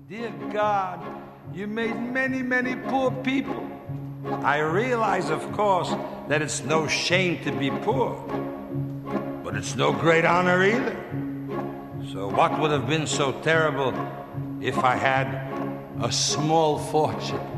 Dear God, you made many, many poor people. I realize, of course, that it's no shame to be poor, but it's no great honor either. So what would have been so terrible if I had a small fortune?